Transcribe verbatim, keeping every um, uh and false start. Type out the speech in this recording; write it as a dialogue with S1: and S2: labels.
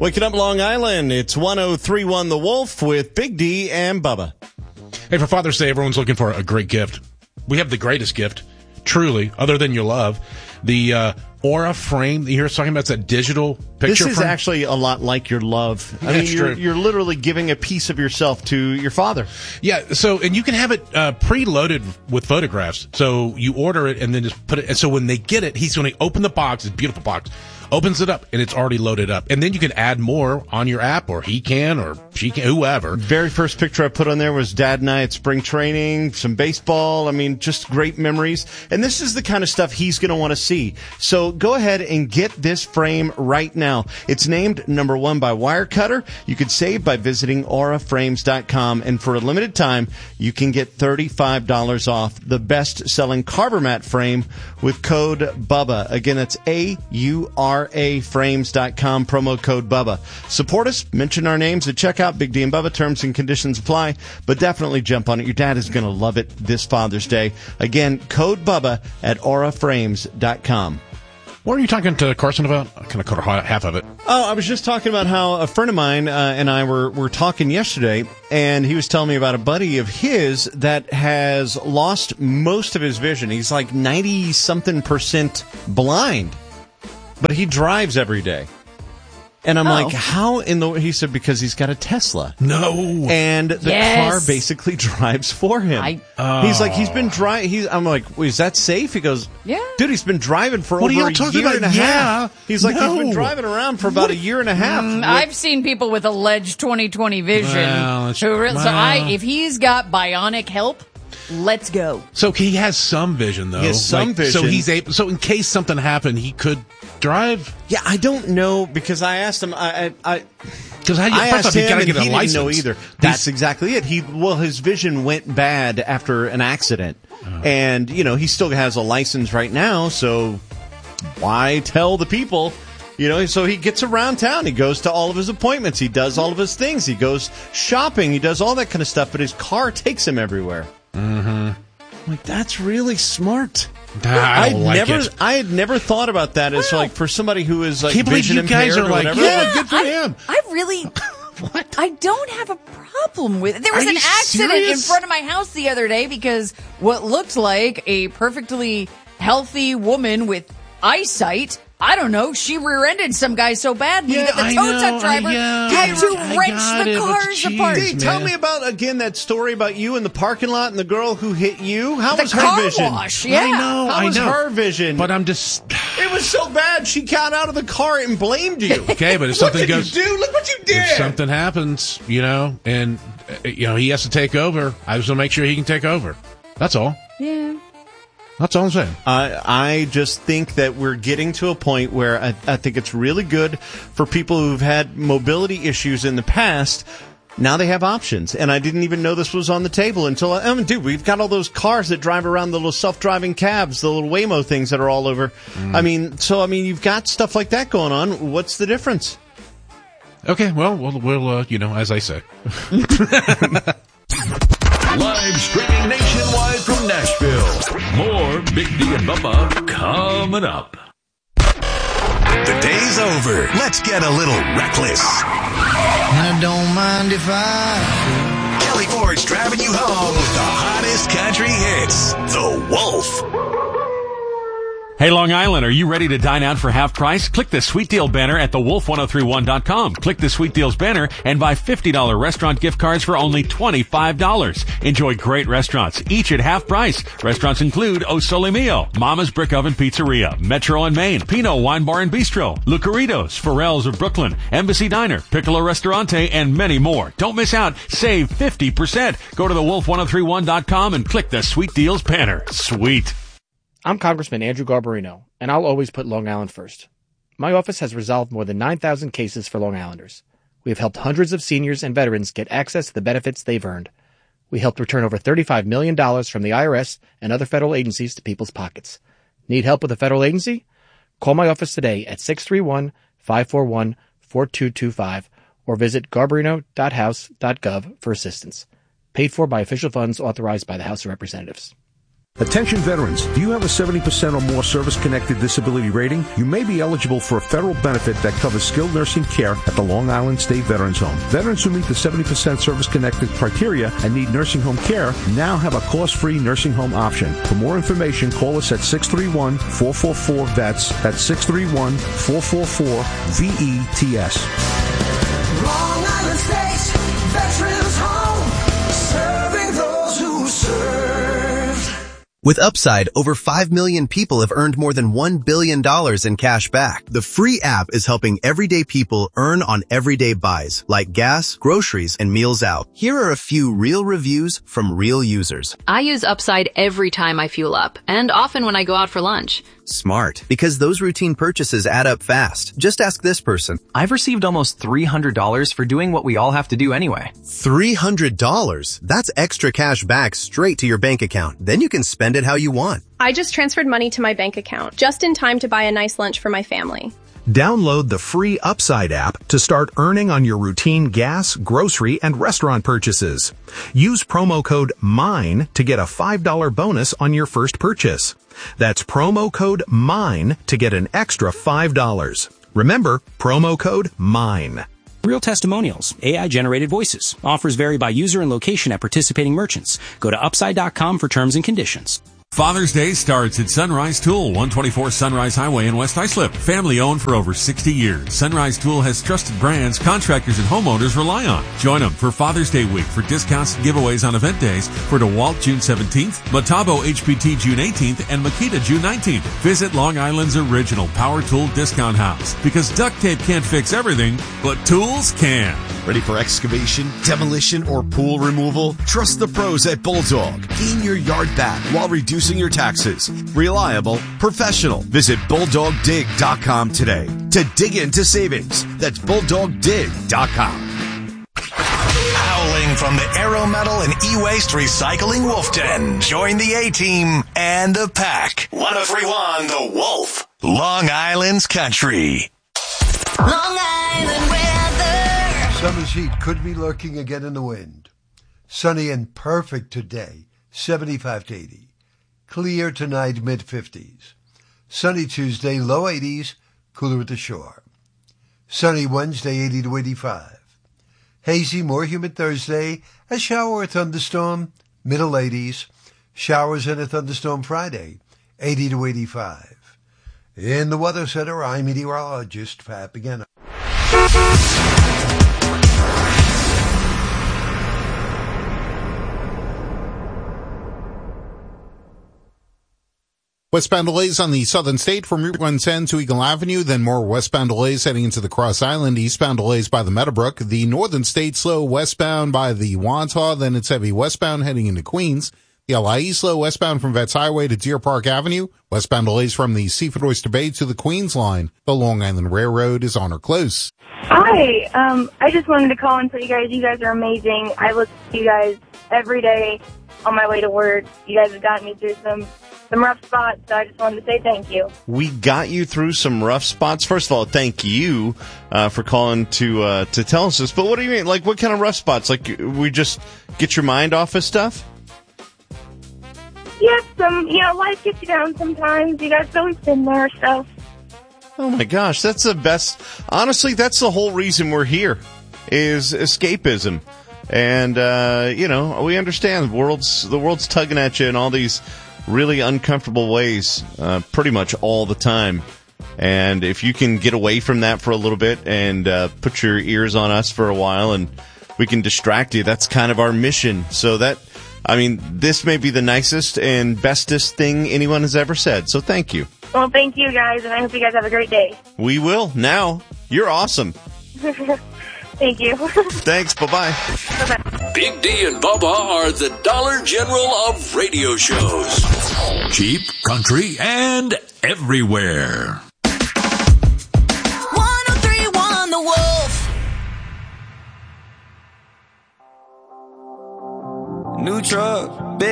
S1: Waking up Long Island, it's one oh three point one The Wolf with Big D and Bubba.
S2: Hey, for Father's Day, everyone's looking for a great gift. We have the greatest gift, truly, other than your love. The uh, Aura frame, you hear us talking about, it's that digital picture
S1: This is
S2: frame.
S1: actually a lot like your love. I
S2: Yeah,
S1: mean,
S2: it's
S1: you're,
S2: true.
S1: you're literally giving a piece of yourself to your father.
S2: Yeah, so, and you can have it uh, preloaded with photographs. So you order it and then just put it, and so when they get it, he's going to open the box, it's a beautiful box, opens it up, and it's already loaded up. And then you can add more on your app, or he can, or she can, whoever.
S1: Very first picture I put on there was Dad and I at spring training, some baseball. I mean, just great memories. And this is the kind of stuff he's going to want to see. So go ahead and get this frame right now. It's named number one by Wirecutter. You could save by visiting aura frames dot com. And for a limited time, you can get thirty-five dollars off the best-selling Carbomat frame with code BUBBA. Again, that's A U R A frames dot com, promo code BUBBA. Support us, mention our names at checkout. Big D and Bubba, terms and conditions apply, but definitely jump on it. Your dad is going to love it this Father's Day. Again, code BUBBA at aura frames dot com.
S2: What are you talking to Carson about? I kind of caught half of it.
S1: Oh, I was just talking about how a friend of mine uh, and I were, were talking yesterday, and he was telling me about a buddy of his that has lost most of his vision. He's like ninety-something percent blind, but he drives every day. And I'm
S3: Oh.
S1: like, how in the... He said, because he's got a Tesla.
S2: No.
S1: And the
S3: Yes.
S1: car basically drives for him.
S3: I-
S1: He's like, he's been driving... He's, I'm like, well, is that safe? He goes,
S3: Yeah.
S1: dude, he's been driving for
S2: What are
S1: over
S2: y'all
S1: a
S2: talking
S1: year
S2: about?
S1: and a
S2: Yeah.
S1: half. He's like, he's been
S2: No.
S1: driving around for about a year and a half.
S3: Mm,
S1: with-
S3: I've seen people with alleged twenty twenty vision.
S2: Well, it's-
S3: who re- So
S2: well.
S3: I, if he's got bionic help, let's go.
S2: So he has some vision, though.
S1: He has some
S2: Like,
S1: vision.
S2: So he's able. So in case something happened, he could drive.
S1: Yeah, I don't know, because I asked him... I, I, I
S2: Because I,
S1: I
S2: first
S1: asked
S2: off, you
S1: him,
S2: got to
S1: and
S2: get a
S1: he
S2: license.
S1: didn't know either. That's exactly it. He well, his vision went bad after an accident, and you know he still has a license right now. So why tell the people? You know, so he gets around town. He goes to all of his appointments. He does all of his things. He goes shopping. He does all that kind of stuff. But his car takes him everywhere. Mm-hmm. Like, that's really smart.
S2: I
S1: I'd
S2: don't like
S1: never,
S2: it.
S1: I had never thought about that as like for somebody who is like
S2: Can't believe
S1: vision
S2: you guys
S1: impaired
S2: are
S1: or
S2: like,
S1: whatever.
S2: yeah, good for
S3: I,
S2: him.
S3: I really...
S2: What?
S3: I don't have a problem with it. There was
S2: Are
S3: an
S2: you
S3: accident in
S2: serious?
S3: front of my house the other day because what looked like a perfectly healthy woman with eyesight, I don't know, she rear-ended some guy so badly
S2: Yeah,
S3: that the
S2: I
S3: tow
S2: know,
S3: truck driver
S2: I- yeah,
S3: had to
S2: I
S3: wrench
S2: got
S3: the
S2: it, but
S3: cars
S2: geez,
S3: apart.
S1: Hey, tell
S2: man.
S1: me about, again, that story about you in the parking lot and the girl who hit you. How
S3: The
S1: was her
S3: car
S1: vision?
S3: wash, yeah.
S2: I know.
S1: How
S2: I
S1: was
S2: know.
S1: her vision?
S2: But I'm just
S1: it was so bad, she got out of the car and blamed you.
S2: okay. But if
S1: What
S2: something
S1: did
S2: goes,
S1: you do? Look what you did.
S2: if something happens, you know, and uh, you know he has to take over, I just want to make sure he can take over. That's all.
S3: Yeah.
S2: That's all I'm saying.
S1: I I just think that we're getting to a point where I, I think it's really good for people who've had mobility issues in the past. Now they have options, and I didn't even know this was on the table until, I mean, dude, we've got all those cars that drive around, the little self-driving cabs, the little Waymo things that are all over. I mean, so, I mean, you've got stuff like that going on. What's the difference?
S2: Okay. Well, we'll, we'll uh, you know, as I say.
S4: Live streaming nationwide from Nashville. More Big D and Bubba coming up.
S5: The day's over. Let's get a little reckless.
S6: And I don't mind if I...
S5: Kelly Ford's driving you home with the hottest country hits. The Wolf.
S7: Hey, Long Island, are you ready to dine out for half price? Click the Sweet Deal banner at the wolf ten thirty-one dot com. Click the Sweet Deals banner and buy fifty dollars restaurant gift cards for only twenty-five dollars. Enjoy great restaurants, each at half price. Restaurants include O Sole Mio, Mama's Brick Oven Pizzeria, Metro and Main, Pinot Wine Bar and Bistro, Lucaritos, Pharrell's of Brooklyn, Embassy Diner, Piccolo Restaurante, and many more. Don't miss out. Save fifty percent. Go to the wolf ten thirty-one dot com and click the Sweet Deals banner. Sweet.
S8: I'm Congressman Andrew Garbarino, and I'll always put Long Island first. My office has resolved more than nine thousand cases for Long Islanders. We have helped hundreds of seniors and veterans get access to the benefits they've earned. We helped return over thirty-five million dollars from the I R S and other federal agencies to people's pockets. Need help with a federal agency? Call my office today at six three one, five four one, four two two five or visit garbarino dot house dot gov for assistance. Paid for by official funds authorized by the House of Representatives.
S9: Attention veterans, do you have a seventy percent or more service-connected disability rating? You may be eligible for a federal benefit that covers skilled nursing care at the Long Island State Veterans Home. Veterans who meet the seventy percent service-connected criteria and need nursing home care now have a cost-free nursing home option. For more information, call us at six three one, four four four, V E T S. That's six three one, four four four, V E T S.
S10: Long Island State Veterans Home, serving those who serve.
S11: With Upside, over five million people have earned more than one billion dollars in cash back. The free app is helping everyday people earn on everyday buys, like gas, groceries, and meals out. Here are a few real reviews from real users.
S12: I use Upside every time I fuel up, and often when I go out for lunch.
S11: Smart, because those routine purchases add up fast. Just ask this person.
S13: I've received almost three hundred dollars for doing what we all have to do anyway.
S11: three hundred dollars? That's extra cash back straight to your bank account. Then you can spend it how you want.
S14: I just transferred money to my bank account, just in time to buy a nice lunch for my family.
S15: Download the free Upside app to start earning on your routine gas, grocery, and restaurant purchases. Use promo code MINE to get a five dollars bonus on your first purchase. That's promo code MINE to get an extra five dollars. Remember, promo code MINE.
S16: Real testimonials, A I-generated voices. Offers vary by user and location at participating merchants. Go to upside dot com for terms and conditions.
S7: Father's Day starts at Sunrise Tool, one twenty-four Sunrise Highway in West Islip. Family owned for over sixty years. Sunrise Tool has trusted brands contractors and homeowners rely on. Join them for Father's Day week for discounts and giveaways on event days for DeWalt June seventeenth, Metabo H P T June eighteenth, and Makita June nineteenth. Visit Long Island's original Power Tool Discount House because duct tape can't fix everything, but tools can.
S17: Ready for excavation, demolition, or pool removal? Trust the pros at Bulldog. Gain your yard back while reducing your taxes. Reliable, professional. Visit bulldog dig dot com today to dig into savings. That's bulldog dig dot com.
S5: Howling from the Aero Metal and E-Waste Recycling Wolf Den. Join the A-Team and the pack. one oh three point one The Wolf. Long Island's Country.
S10: Long Island weather.
S18: Summer's heat could be lurking again in the wind. Sunny and perfect today, seventy-five to eighty. Clear tonight, mid-fifties. Sunny Tuesday, low eighties, cooler at the shore. Sunny Wednesday, eighty to eighty-five. Hazy, more humid Thursday, a shower or thunderstorm, middle eighties. Showers and a thunderstorm Friday, eighty to eighty-five. In the Weather Center, I'm meteorologist Pat Begana.
S19: Westbound delays on the southern state from Route one ten to Eagle Avenue, then more westbound delays heading into the Cross Island, eastbound delays by the Meadowbrook. The northern state slow westbound by the Wantagh, then it's heavy westbound heading into Queens. The L I E slow westbound from Vets Highway to Deer Park Avenue. Westbound delays from the Seaford Oyster Bay to the Queens line. The Long Island Railroad is on or close.
S20: Hi, um, I just wanted to call and tell you guys, you guys are amazing. I listen to you guys every day on my way to work. You guys have gotten me through some some rough spots, so I just wanted to say thank you.
S1: We got you through some rough spots. First of all, thank you uh, for calling to uh, to tell us this. But what do you mean? Like, what kind of rough spots? Like, we just get your mind off of stuff?
S20: Yeah, some, you know, life gets you down sometimes. You guys have always been there, so.
S1: Oh, my gosh. That's the best. Honestly, that's the whole reason we're here, is escapism. And, uh, you know, we understand the world's, the world's tugging at you in all these really uncomfortable ways uh, pretty much all the time. And if you can get away from that for a little bit and uh, put your ears on us for a while and we can distract you, that's kind of our mission. So that, I mean, this may be the nicest and bestest thing anyone has ever said. So thank you.
S20: Well, thank you guys, and I hope you guys have a great day.
S1: We will. Now, you're awesome.
S20: Thank you.
S1: Thanks. Bye-bye.
S20: Bye-bye.
S4: Big D and Bubba are the Dollar General of radio shows. Cheap, country, and everywhere.
S10: one oh three point one The Wolf.
S21: New truck.